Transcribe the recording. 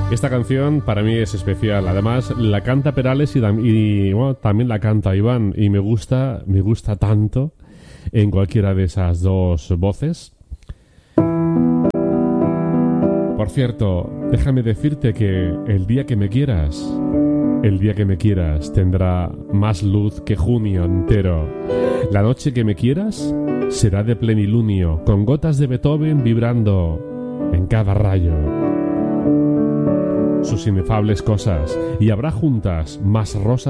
Esta canción para mí es especial. Además, la canta Perales y bueno, también la canta Iván. Y me gusta tanto en cualquiera de esas dos voces. Por cierto, déjame decirte que el día que me quieras tendrá más luz que junio entero. La noche que me quieras será de plenilunio, con gotas de Beethoven vibrando en cada rayo. Sus inefables cosas, y habrá juntas más rosas